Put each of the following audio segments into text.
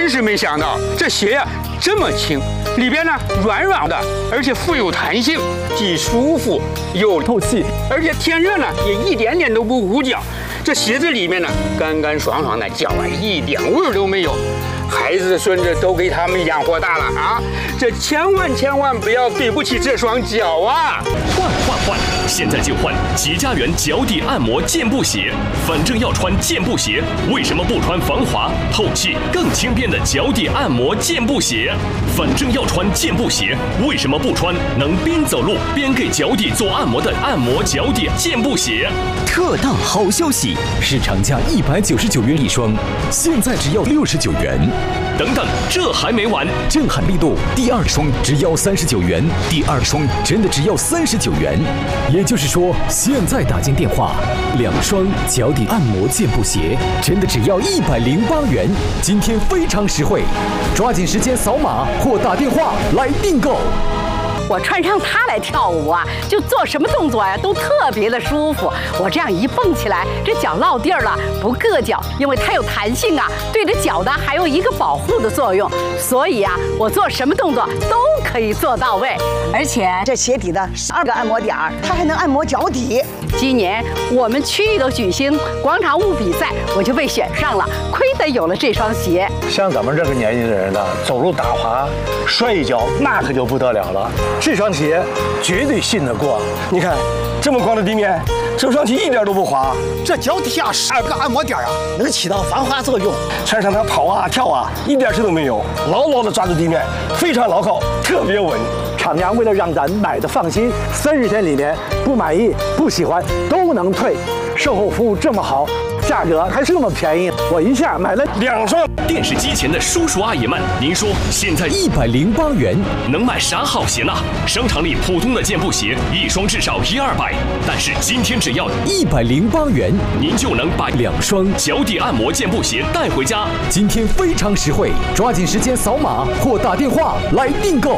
真是没想到这鞋呀这么轻，里边呢软软的，而且富有弹性，既舒服又透气，而且天热呢也一点点都不捂脚。这鞋子里面呢干干爽爽的，脚啊一点味儿都没有。孩子孙子都给他们养活大了啊！这千万不要对不起这双脚啊！ 换！现在就换吉家园脚底按摩健步鞋。反正要穿健步鞋，为什么不穿防滑、透气、更轻便的脚底按摩健步鞋？反正要穿健步鞋，为什么不穿能边走路边给脚底做按摩的按摩脚底健步鞋？ 特大好消息，市场价199元一双，现在只要69元。 等等，这还没完！ 震撼力度，第2双只要39元，第2双真的只要39元。也就是说，现在打进电话，2双脚底按摩健步鞋真的只要108元。今天非常实惠，抓紧时间扫码或打电话来订购。 我穿上它来跳舞啊，就做什么动作呀都特别的舒服。我这样一蹦起来，这脚落地儿了，不硌脚，因为它有弹性啊，对着脚呢还有一个保护的作用。所以啊，我做什么动作都可以做到位。而且这鞋底的12个按摩点儿，它还能按摩脚底。 今年我们区域都举行广场舞比赛，我就被选上了，亏得有了这双鞋。 像咱们这个年纪的人呢，走路打滑、摔一跤，那可就不得了了。这双鞋绝对信得过。你看，这么光的地面，走上去一点都不滑。 这脚底下12个按摩点啊，能起到防滑作用。 穿上它跑啊跳啊，一点事都没有，牢牢地抓住地面，非常牢靠，特别稳。 厂家为了让咱买的放心，30天里面不满意、不喜欢都能退，售后服务这么好，价格还这么便宜，我一下买了2双。 电视机前的叔叔阿姨们，您说现在 108元能买啥好鞋呢？商场里普通的健步鞋一双至少100-200，但是今天只要 108元， 您就能把 2双脚底按摩健步鞋带回家。 今天非常实惠，抓紧时间扫码或打电话来订购。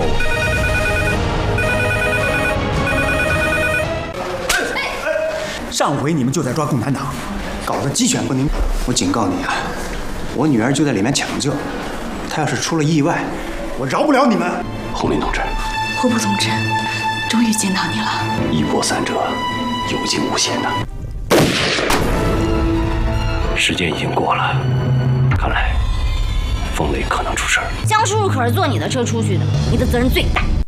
上回你们就在抓共产党，搞得鸡犬不宁。我警告你啊，我女儿就在里面抢救，她要是出了意外，我饶不了你们。 红林同志， 胡部同志，终于见到你了。 一波三折，有惊无险呐。时间已经过了，看来风雷可能出事儿。 江叔叔可是坐你的车出去的，你的责任最大。